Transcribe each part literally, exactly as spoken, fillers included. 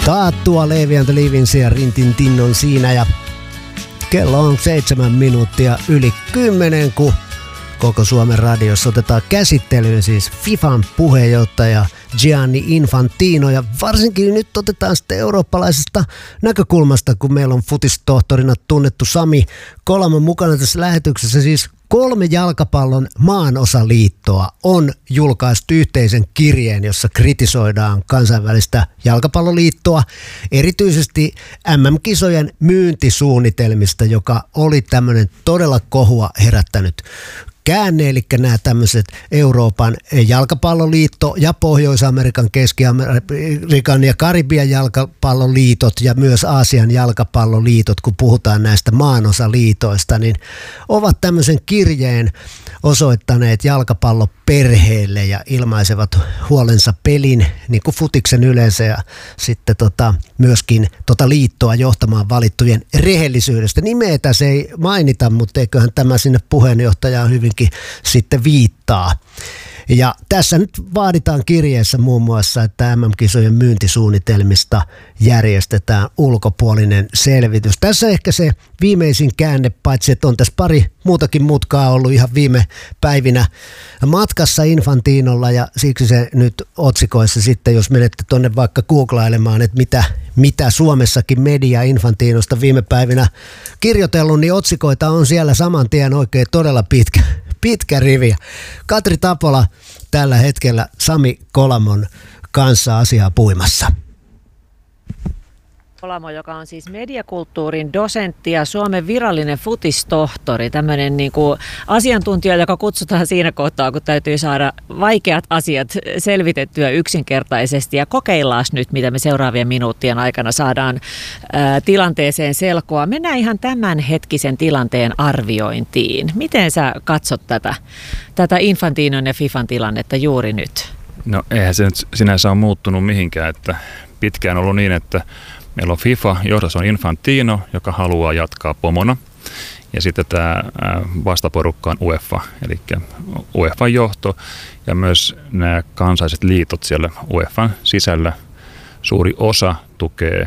taattua Leevi and the Leavinsin ja Rintin Tinnon siinä ja kello on seitsemän minuuttia yli kymmenen, kun koko Suomen radiossa otetaan käsittelyyn siis FIFAn puheenjohtaja Gianni Infantino ja varsinkin nyt otetaan sitten eurooppalaisesta näkökulmasta, kun meillä on futistohtorina tunnettu Sami Kolamo mukana tässä lähetyksessä. Siis kolme jalkapallon maanosaliittoa on julkaistu yhteisen kirjeen, jossa kritisoidaan kansainvälistä jalkapalloliittoa, erityisesti M M-kisojen myyntisuunnitelmista, joka oli tämmöinen todella kohua herättänyt käänne, eli nämä tämmöiset Euroopan jalkapalloliitto ja Pohjois-Amerikan, Keski-Amerikan ja Karibian jalkapalloliitot ja myös Aasian jalkapalloliitot, kun puhutaan näistä maanosaliitoista, niin ovat tämmöisen kirjeen osoittaneet jalkapalloperheelle ja ilmaisevat huolensa pelin, niin kuin futiksen yleensä ja sitten tota, myöskin tota liittoa johtamaan valittujen rehellisyydestä. Nimeä tässä ei mainita, mutta eiköhän tämä sinne puheenjohtajaan hyvinkin sitten viittaa. Ja tässä nyt vaaditaan kirjeessä muun muassa, että M M-kisojen myyntisuunnitelmista järjestetään ulkopuolinen selvitys. Tässä ehkä se viimeisin käänne, paitsi että on tässä pari muutakin mutkaa ollut ihan viime päivinä matkassa Infantinolla ja siksi se nyt otsikoissa sitten, jos menette tuonne vaikka googlailemaan, että mitä, mitä Suomessakin media Infantinosta viime päivinä kirjoitellut, niin otsikoita on siellä saman tien oikein todella pitkä. Pitkä rivi. Katri Tapola tällä hetkellä Sami Kolamon kanssa asiaa puimassa. Kolamo, joka on siis mediakulttuurin dosentti ja Suomen virallinen futistohtori, tämmöinen niin kuin asiantuntija, joka kutsutaan siinä kohtaa, kun täytyy saada vaikeat asiat selvitettyä yksinkertaisesti. Ja kokeillaan nyt, mitä me seuraavien minuuttien aikana saadaan ää, tilanteeseen selkoa. Mennään ihan tämän hetkisen tilanteen arviointiin. Miten sä katsot tätä, tätä Infantinon ja FIFAn tilannetta juuri nyt? No eihän se nyt sinänsä ole muuttunut mihinkään, että pitkään on ollut niin, että meillä on FIFA, johdossa on Infantino, joka haluaa jatkaa pomona. Ja sitten tämä vastaporukka on UEFA, eli UEFan johto ja myös nämä kansalliset liitot siellä UEFan sisällä. Suuri osa tukee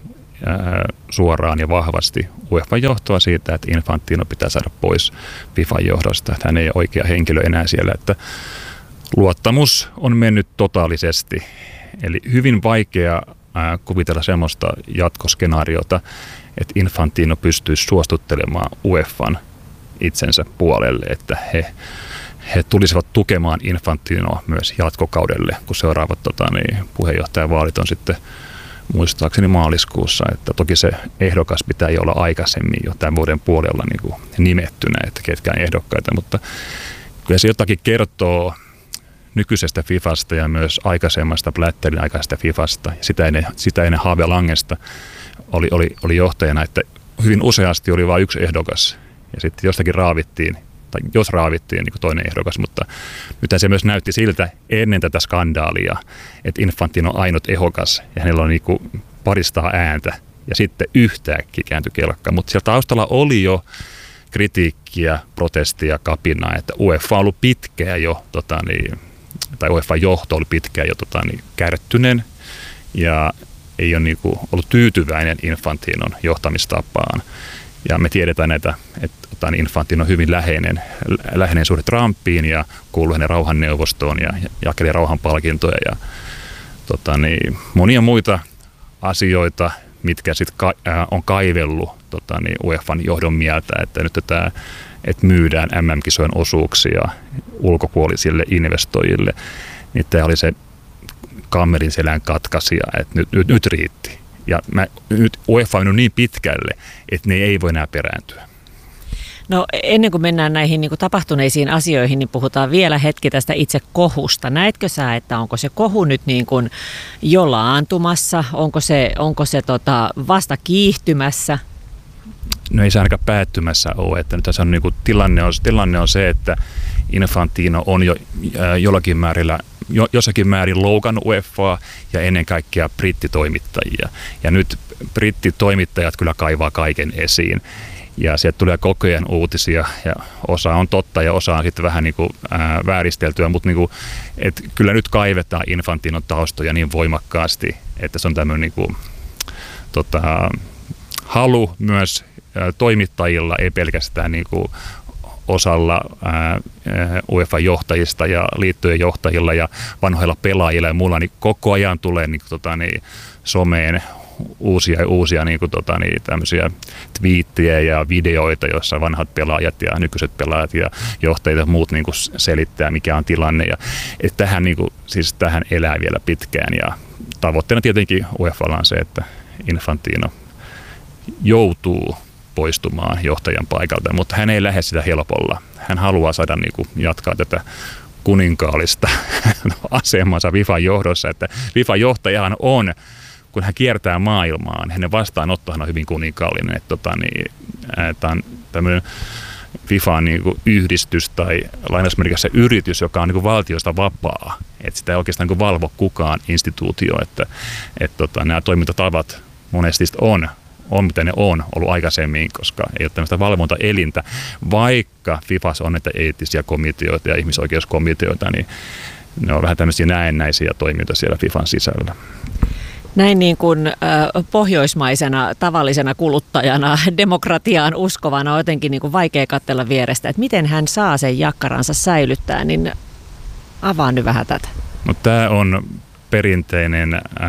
suoraan ja vahvasti UEFan johtoa siitä, että Infantino pitää saada pois FIFan johdosta. Että hän ei ole oikea henkilö enää siellä, että luottamus on mennyt totaalisesti. Eli hyvin vaikea kuvitella semmoista jatkoskenaariota, että Infantino pystyisi suostuttelemaan UEFan itsensä puolelle, että he, he tulisivat tukemaan Infantinoa myös jatkokaudelle, kun seuraavat tota, niin, puheenjohtajavaalit on sitten muistaakseni maaliskuussa, että toki se ehdokas pitää jo olla aikaisemmin jo tämän vuoden puolella niin kuin nimettynä, että ketkään ehdokkaita, mutta kyllä se jotakin kertoo nykyisestä FIFasta ja myös aikaisemmasta Blatterin aikaisesta FIFasta ja sitä ennen, sitä ennen Have Langesta oli, oli, oli johtajana, että hyvin useasti oli vain yksi ehdokas ja sitten jostakin raavittiin, tai jos raavittiin niin kuin toinen ehdokas, mutta nyt se myös näytti siltä ennen tätä skandaalia, että Infantino on ainut ehdokas ja hänellä on niin kuin paristaa ääntä ja sitten yhtäkkiä kääntyi kelkka, mutta siellä taustalla oli jo kritiikkiä, protestia, kapinaa, että UEFA on ollut pitkään jo tota niin, tai UEFan johto oli pitkään jo tota, niin, kärttyneen ja ei ole niin kuin, ollut tyytyväinen Infantinon johtamistapaan. Ja me tiedetään, että, että tota, niin Infantino on hyvin läheinen, läheinen suhde Trumpiin ja kuuluu hänen rauhanneuvostoon ja jakeli rauhanpalkintoja ja tota, niin, monia muita asioita, mitkä sitten ka- äh, on kaivellut tota, niin UEFan johdon mieltä, että nyt tätä että myydään M M-kisojen osuuksia ulkopuolisille investoijille, niin tämä oli se kammelin selän katkaisija, että nyt, nyt, nyt riitti. Ja mä, nyt UEFA on niin pitkälle, että ne ei voi enää perääntyä. No ennen kuin mennään näihin niin kuin tapahtuneisiin asioihin, niin puhutaan vielä hetki tästä itse kohusta. Näetkö sä, että onko se kohu nyt niin kuin jo laantumassa? Onko se, onko se tota vasta kiihtymässä? No ei se ainakaan päättymässä ole. Että nyt on, niin kuin, tilanne, on, tilanne on se, että Infantino on jo äh, jollakin määrillä, jo, jossakin määrin loukannut UEFaa ja ennen kaikkea brittitoimittajia. Ja nyt brittitoimittajat kyllä kaivaa kaiken esiin. Ja sieltä tulee koko ajan uutisia ja osa on totta ja osa on sitten vähän niin kuin, ää, vääristeltyä, mutta niin kuin, et kyllä nyt kaivetaan Infantinon taustoja niin voimakkaasti, että se on tämmöinen niin kuin tota, halu myös ää, toimittajilla, ei pelkästään niin kuin osalla ää, UEFA-johtajista ja liittojen johtajilla ja vanhoilla pelaajilla ja mulla, niin koko ajan tulee niin kuin, tota, niin, someen uusia ja uusia niin kuin, tota, niin, tämmöisiä twiittejä ja videoita, joissa vanhat pelaajat ja nykyiset pelaajat ja johtajat ja muut niin kuin selittää, mikä on tilanne. Ja, et tähän, niin kuin, siis tähän elää vielä pitkään ja tavoitteena tietenkin UEFAlla on se, että Infantino joutuu poistumaan johtajan paikalta, mutta hän ei lähde sitä helpolla. Hän haluaa saada niin kuin, jatkaa tätä kuninkaallista asemansa FIFAn johdossa, että FIFAn johtajahan on, kun hän kiertää maailmaan, hänen vastaanottohan on hyvin kuninkaallinen, että tota, niin, tämä on tämmöinen FIFAn niin kuin yhdistys tai lainausmerkissä yritys, joka on niin kuin valtiosta vapaa, että sitä ei oikeastaan niin kuin valvo kukaan instituutio, että, että tota, nämä toimintatavat monesti on on mitä ne on ollut aikaisemmin, koska ei ole tämmöistä valvontaelintä. Vaikka FIFAssa on näitä eettisiä komiteoita ja ihmisoikeuskomiteoita, niin ne on vähän tämmöisiä näennäisiä toimintoja siellä FIFAn sisällä. Näin niin kuin äh, pohjoismaisena, tavallisena kuluttajana, demokratiaan uskovana on jotenkin niin kuin vaikea katsella vierestä, että miten hän saa sen jakkaransa säilyttää, niin avaa nyt vähän tätä. No, tämä on perinteinen äh,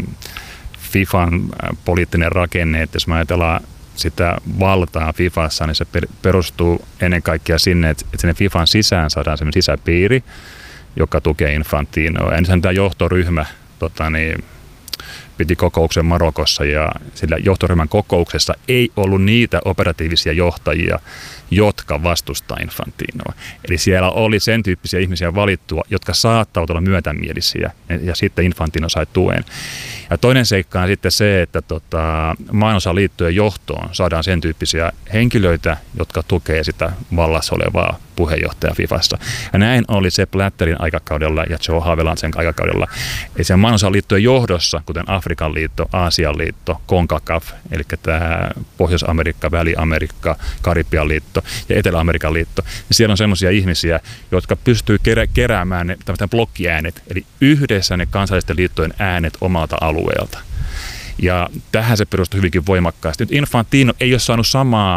FIFAn poliittinen rakenne, että jos me ajatellaan sitä valtaa FIFassa, niin se perustuu ennen kaikkea sinne, että sinne FIFAn sisään saadaan sellainen sisäpiiri, joka tukee Infantinoa. Ja ensin tämä johtoryhmä tota niin, piti kokouksen Marokossa ja sillä johtoryhmän kokouksessa ei ollut niitä operatiivisia johtajia, jotka vastustaa Infantinoa. Eli siellä oli sen tyyppisiä ihmisiä valittua, jotka saattavat olla myötämielisiä ja sitten Infantino sai tuen. Ja toinen seikka on sitten se, että tota, maanosaliittojen johtoon saadaan sen tyyppisiä henkilöitä, jotka tukee sitä vallassa olevaa puheenjohtaja FIFassa. Ja näin oli se Blatterin aikakaudella ja Joe Havelandsen aikakaudella. Eli sen maanosaliittojen johdossa, kuten Afrikan liitto, Aasian liitto, CONCACAF, eli tämä Pohjois-Amerikka, Väli-Amerikka, Karibian liitto ja Etelä-Amerikan liitto, niin siellä on semmoisia ihmisiä, jotka pystyy kerä- keräämään ne blokkiäänet, eli yhdessä ne kansallisten liittojen äänet omalta alueelta. Ja tähän se perustuu hyvinkin voimakkaasti. Nyt Infantino ei ole saanut samaa